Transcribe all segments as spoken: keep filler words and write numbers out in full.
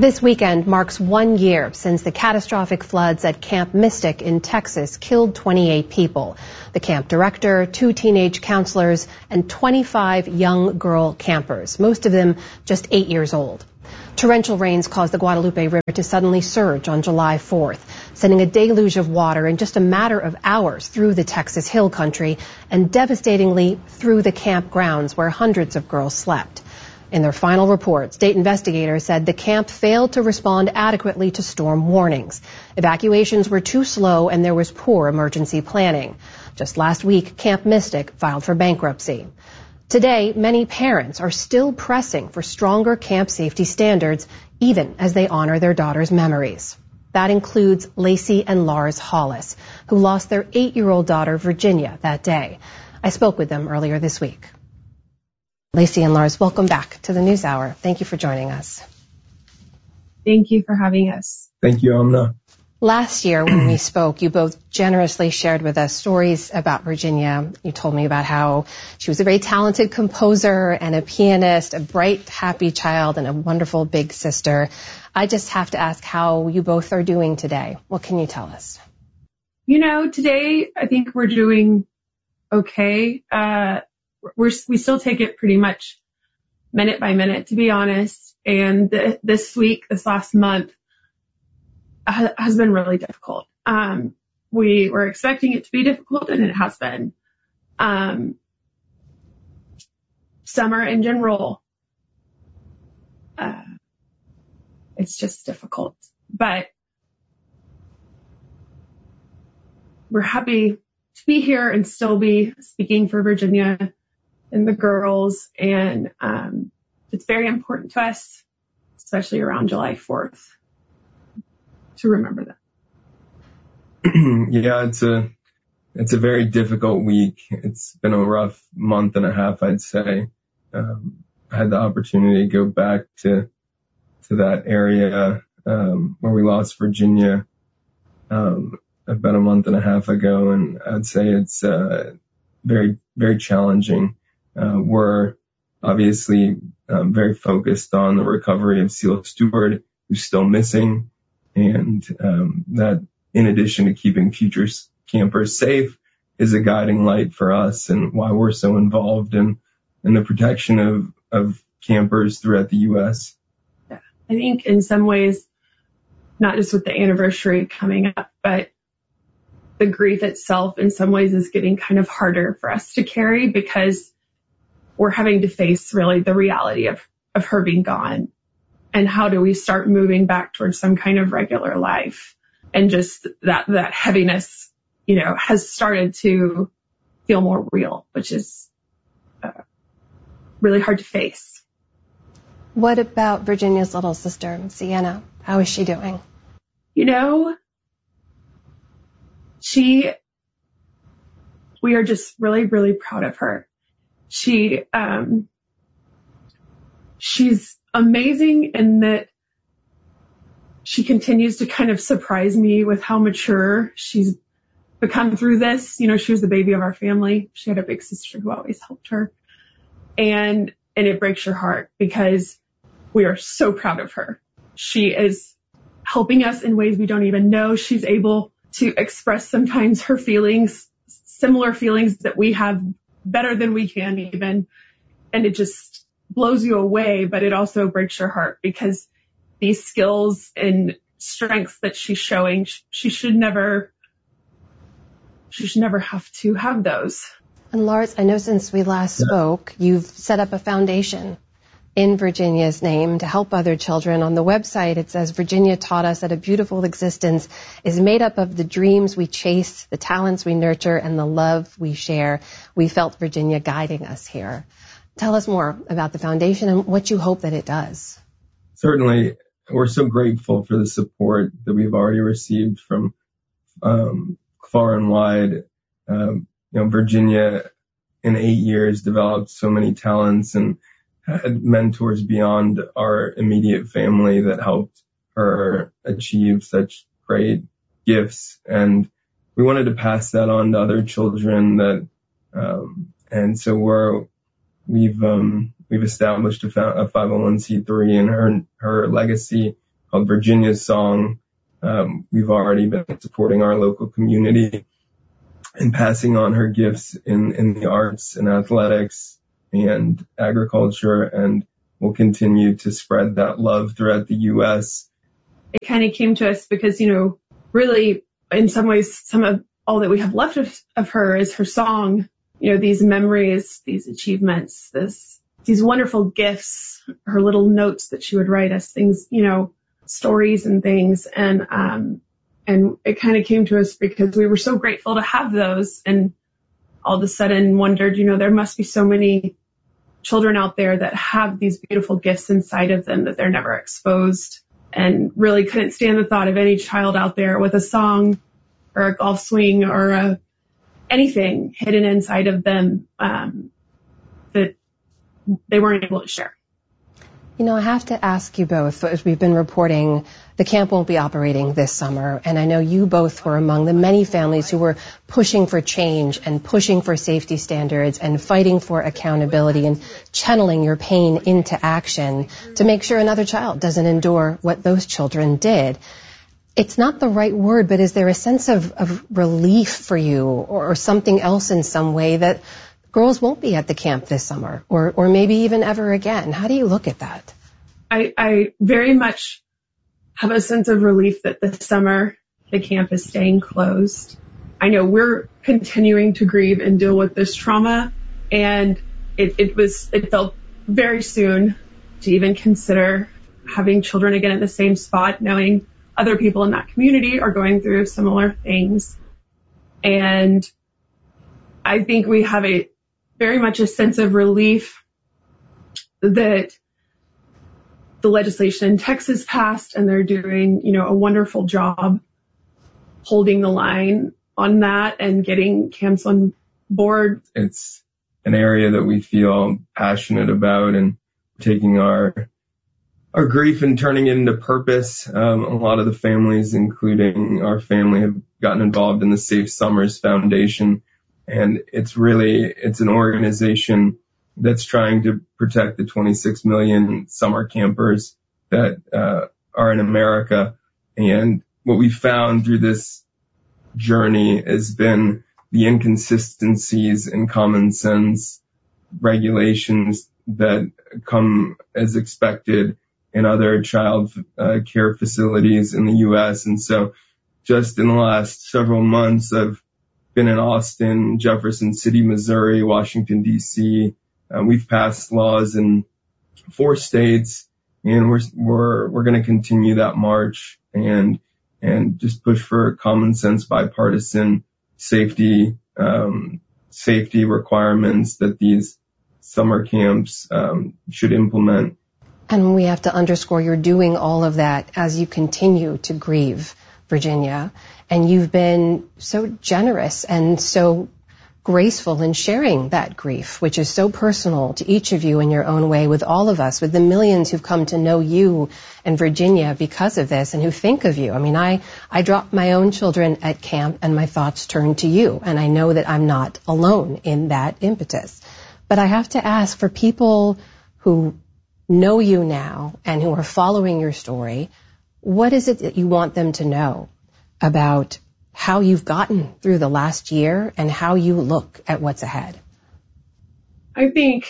This weekend marks one year since the catastrophic floods at Camp Mystic in Texas killed twenty-eight people. The camp director, two teenage counselors, and twenty-five young girl campers, most of them just eight years old. Torrential rains caused the Guadalupe River to suddenly surge on July fourth, sending a deluge of water in just a matter of hours through the Texas Hill Country and devastatingly through the camp grounds where hundreds of girls slept. In their final report, state investigators said the camp failed to respond adequately to storm warnings. Evacuations were too slow and there was poor emergency planning. Just last week, Camp Mystic filed for bankruptcy. Today, many parents are still pressing for stronger camp safety standards, even as they honor their daughters' memories. That includes Lacey and Lars Hollis, who lost their eight-year-old daughter, Virginia, that day. I spoke with them earlier this week. Lacey and Lars, welcome back to the NewsHour. Thank you for joining us. Thank you for having us. Thank you, Amna. Last year when we spoke, you both generously shared with us stories about Virginia. You told me about how she was a very talented composer and a pianist, a bright, happy child, and a wonderful big sister. I just have to ask how you both are doing today. What can you tell us? You know, today I think we're doing okay. Uh, we're, we still take it pretty much minute by minute, to be honest. And th- this week, this last month, has been really difficult. Um, we were expecting it to be difficult, and it has been. Um, summer in general, uh, it's just difficult. But we're happy to be here and still be speaking for Virginia and the girls. And um, it's very important to us, especially around July fourth. To remember that. Yeah, it's a it's a very difficult week. It's been a rough month and a half, I'd say. Um, I had the opportunity to go back to to that area um, where we lost Virginia um, about a month and a half ago, and I'd say it's uh, very very challenging. Uh, we're obviously um, very focused on the recovery of Seal Stewart, who's still missing. And um, that, in addition to keeping future campers safe, is a guiding light for us and why we're so involved in, in the protection of, of campers throughout the U S. Yeah, I think in some ways, not just with the anniversary coming up, but the grief itself in some ways is getting kind of harder for us to carry because we're having to face really the reality of, of her being gone. And how do we start moving back towards some kind of regular life? And just that, that heaviness, you know, has started to feel more real, which is uh, really hard to face. What about Virginia's little sister, Sienna? How is she doing? You know, she, we are just really, really proud of her. She, um, she's amazing in that she continues to kind of surprise me with how mature she's become through this. You know, she was the baby of our family. She had a big sister who always helped her. And, and it breaks your heart because we are so proud of her. She is helping us in ways we don't even know. She's able to express sometimes her feelings, similar feelings that we have better than we can even. And it just blows you away, but it also breaks your heart because these skills and strengths that she's showing, she should never, she should never have to have those. And Lars, I know since we last yeah. spoke, you've set up a foundation in Virginia's name to help other children. On the website, it says, Virginia taught us that a beautiful existence is made up of the dreams we chase, the talents we nurture, and the love we share. We felt Virginia guiding us here. Tell us more about the foundation and what you hope that it does. Certainly, we're so grateful for the support that we've already received from um, far and wide. Um, you know, Virginia, in eight years, developed so many talents and had mentors beyond our immediate family that helped her achieve such great gifts. And we wanted to pass that on to other children. That, um, and so we're We've um, we've established a, a five oh one c three, and her her legacy called Virginia's Song. Um, we've already been supporting our local community and passing on her gifts in, in the arts and athletics and agriculture, and we'll continue to spread that love throughout the U S. It kind of came to us because, you know, really, in some ways, some of all that we have left of, of her is her song. You know, these memories, these achievements, this, these wonderful gifts, her little notes that she would write us, things, you know, stories and things. And, um, and it kind of came to us because we were so grateful to have those, and all of a sudden wondered, you know, there must be so many children out there that have these beautiful gifts inside of them that they're never exposed, and really couldn't stand the thought of any child out there with a song or a golf swing or a, anything hidden inside of them um, that they weren't able to share. You know, I have to ask you both, as we've been reporting, the camp won't be operating this summer, and I know you both were among the many families who were pushing for change and pushing for safety standards and fighting for accountability and channeling your pain into action to make sure another child doesn't endure what those children did. It's not the right word, but is there a sense of, of relief for you, or, or something else in some way that girls won't be at the camp this summer, or, or maybe even ever again? How do you look at that? I, I very much have a sense of relief that this summer the camp is staying closed. I know we're continuing to grieve and deal with this trauma, and it, it was, it felt very soon to even consider having children again in the same spot, knowing other people in that community are going through similar things. And I think we have a very much a sense of relief that the legislation in Texas passed, and they're doing, you know, a wonderful job holding the line on that and getting camps on board. It's an area that we feel passionate about, and taking our our grief and turning it into purpose. Um, a lot of the families, including our family, have gotten involved in the Safe Summers Foundation. And it's really, it's an organization that's trying to protect the twenty-six million summer campers that uh, are in America. And what we found through this journey has been the inconsistencies in common sense regulations that come as expected in other child uh, care facilities in the U S. And so just in the last several months, I've been in Austin, Jefferson City, Missouri, Washington, D C. Uh, we've passed laws in four states, and we're we're we're going to continue that march and and just push for common sense, bipartisan safety um, safety requirements that these summer camps um, should implement. And we have to underscore you're doing all of that as you continue to grieve, Virginia. And you've been so generous and so graceful in sharing that grief, which is so personal to each of you in your own way, with all of us, with the millions who've come to know you and Virginia because of this and who think of you. I mean, I, I dropped my own children at camp and my thoughts turned to you. And I know that I'm not alone in that impetus. But I have to ask, for people who know you now and who are following your story, what is it that you want them to know about how you've gotten through the last year and how you look at what's ahead? I think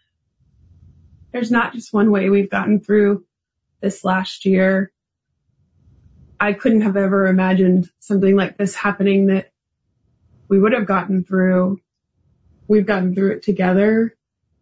there's not just one way we've gotten through this last year. I couldn't have ever imagined something like this happening that we would have gotten through. We've gotten through it together.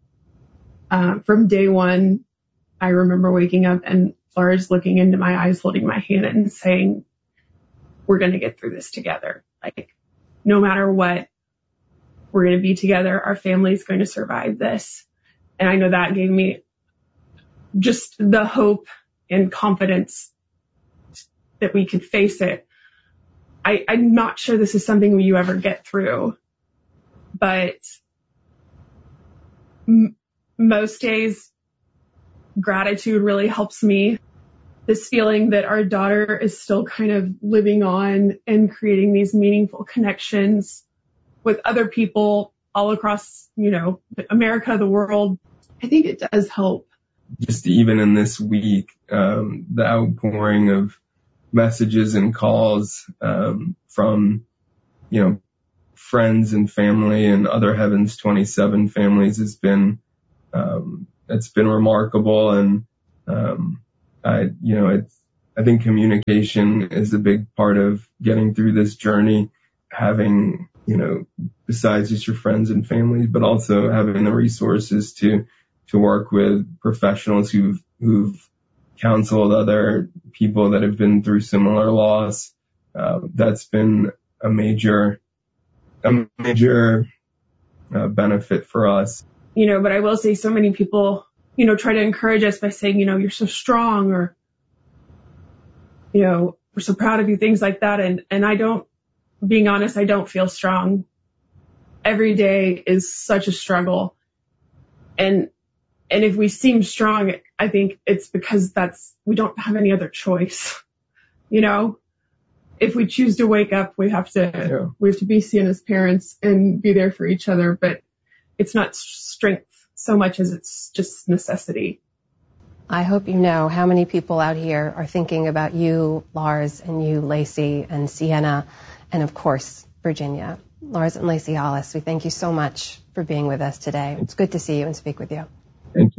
Uh, from day one, I remember waking up and Flores looking into my eyes, holding my hand and saying, we're going to get through this together. Like, no matter what, we're going to be together. Our family's going to survive this. And I know that gave me just the hope and confidence that we could face it. I, I'm not sure this is something you ever get through, but m- most days gratitude really helps me. This feeling that our daughter is still kind of living on and creating these meaningful connections with other people all across, you know, America, the world. I think it does help just even in this week, um, the outpouring of messages and calls, um, from, you know, friends and family and other Heavens twenty-seven families has been, um, it's been remarkable. And, um, I, you know, it's, I think communication is a big part of getting through this journey, having, you know, besides just your friends and family, but also having the resources to, to work with professionals who've, who've counseled other people that have been through similar loss. Uh, that's been a major, a major uh, benefit for us. You know, but I will say so many people, you know, try to encourage us by saying, you know, you're so strong, or, you know, we're so proud of you, things like that. And, and I don't, being honest, I don't feel strong. Every day is such a struggle. And, and if we seem strong, I think it's because that's, we don't have any other choice. You know, if we choose to wake up, we have to, yeah. we have to be seen as parents and be there for each other, but it's not strength so much as it's just necessity. I hope you know how many people out here are thinking about you, Lars, and you, Lacey, and Sienna, and of course, Virginia. Lars and Lacey Hollis, we thank you so much for being with us today. It's good to see you and speak with you. Thank you.